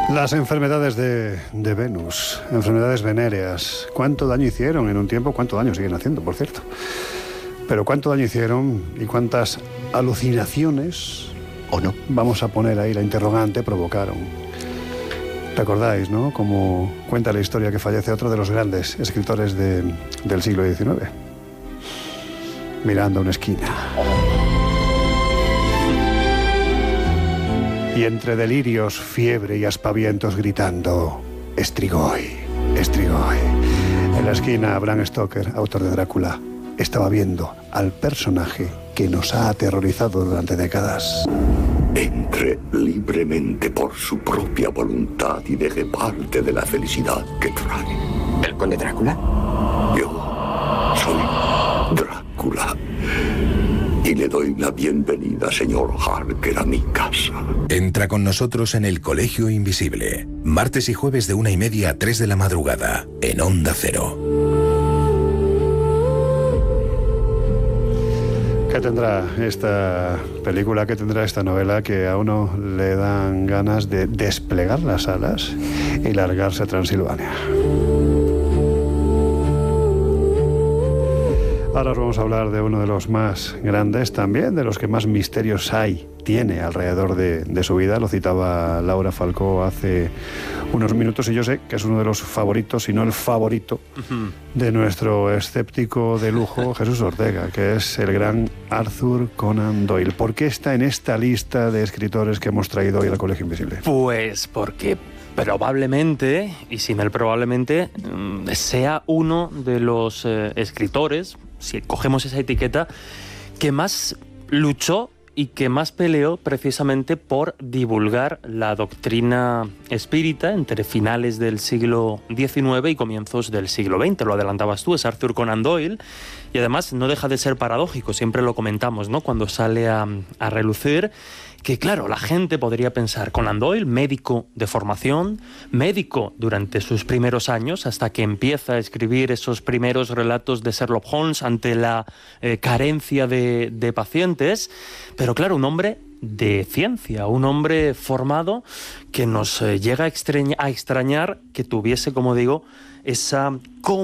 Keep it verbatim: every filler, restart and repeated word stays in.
Las enfermedades de, de Venus, enfermedades venéreas, ¿cuánto daño hicieron en un tiempo? ¿Cuánto daño siguen haciendo, por cierto? Pero ¿cuánto daño hicieron y cuántas alucinaciones, o no, vamos a poner ahí la interrogante, provocaron? ¿Recordáis, no? Como cuenta la historia que fallece otro de los grandes escritores de, del siglo diecinueve, mirando a una esquina. Y entre delirios, fiebre y aspavientos gritando: Strigoi, Strigoi. En la esquina, Bram Stoker, autor de Drácula, estaba viendo al personaje que nos ha aterrorizado durante décadas. Entre libremente por su propia voluntad y deje parte de la felicidad que trae. ¿El conde Drácula? Yo soy Drácula. Y le doy la bienvenida, señor Harker, a mi casa. Entra con nosotros en El Colegio Invisible. Martes y jueves de una y media a tres de la madrugada, en Onda Cero. ¿Qué tendrá esta película, qué tendrá esta novela que a uno le dan ganas de desplegar las alas y largarse a Transilvania? Ahora os vamos a hablar de uno de los más grandes, también de los que más misterios hay, tiene alrededor de, de su vida. Lo citaba Laura Falcó hace unos minutos y yo sé que es uno de los favoritos, si no el favorito, uh-huh. de nuestro escéptico de lujo, Jesús Ortega, que es el gran Arthur Conan Doyle. ¿Por qué está en esta lista de escritores que hemos traído hoy al Colegio Invisible? Pues porque probablemente, y sin el probablemente, sea uno de los eh, escritores, si cogemos esa etiqueta, que más luchó y que más peleó precisamente por divulgar la doctrina espírita entre finales del siglo diecinueve y comienzos del siglo veinte. Lo adelantabas tú, es Arthur Conan Doyle, y además no deja de ser paradójico, siempre lo comentamos, ¿no?, cuando sale a, a relucir, que claro, la gente podría pensar, Conan Doyle, médico de formación, médico durante sus primeros años, hasta que empieza a escribir esos primeros relatos de Sherlock Holmes ante la eh, carencia de, de pacientes, pero claro, un hombre de ciencia, un hombre formado que nos eh, llega a extrañar, a extrañar que tuviese, como digo, esa